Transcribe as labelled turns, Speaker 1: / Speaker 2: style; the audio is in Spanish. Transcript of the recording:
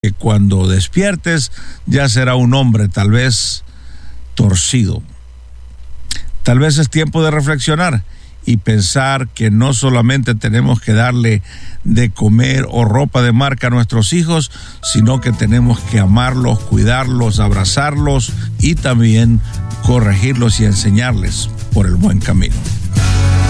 Speaker 1: que cuando despiertes ya será un hombre tal vez torcido. Tal vez es tiempo de reflexionar y pensar que no solamente tenemos que darle de comer o ropa de marca a nuestros hijos, sino que tenemos que amarlos, cuidarlos, abrazarlos y también corregirlos y enseñarles por el buen camino.